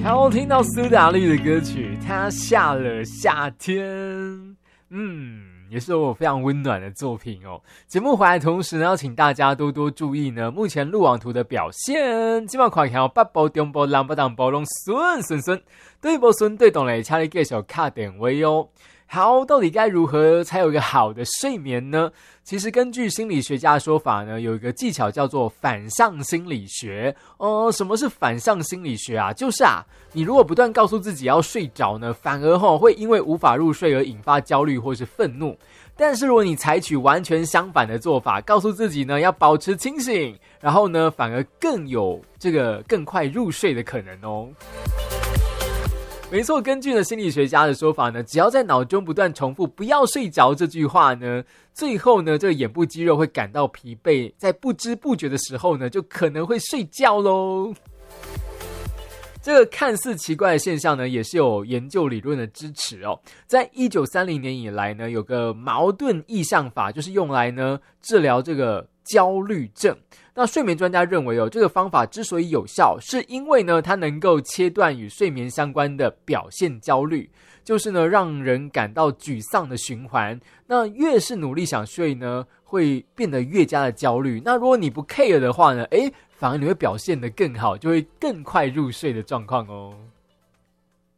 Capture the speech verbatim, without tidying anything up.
好，听到苏打绿的歌曲《他下了夏天》，嗯，也是我非常温暖的作品哦。节目回来的同时呢，要请大家多多注意呢，目前路网图的表现，基本看起来北部、中部、南部、东部拢顺顺顺，对不顺对动嘞，请你继续卡点位哦。好，到底该如何才有一个好的睡眠呢？其实根据心理学家的说法呢，有一个技巧叫做反向心理学。呃，什么是反向心理学啊？就是啊，你如果不断告诉自己要睡着呢，反而齁会因为无法入睡而引发焦虑或是愤怒。但是如果你采取完全相反的做法，告诉自己呢要保持清醒，然后呢反而更有这个更快入睡的可能哦。没错，根据呢心理学家的说法呢，只要在脑中不断重复不要睡着这句话呢，最后呢这个眼部肌肉会感到疲惫，在不知不觉的时候呢就可能会睡觉咯。这个看似奇怪的现象呢，也是有研究理论的支持哦。在一九三零年以来呢，有个矛盾意象法，就是用来呢治疗这个焦虑症。那睡眠专家认为哦，这个方法之所以有效，是因为呢它能够切断与睡眠相关的表现焦虑，就是呢让人感到沮丧的循环。那越是努力想睡呢，会变得越加的焦虑。那如果你不 care 的话呢，诶反而你会表现得更好，就会更快入睡的状况哦。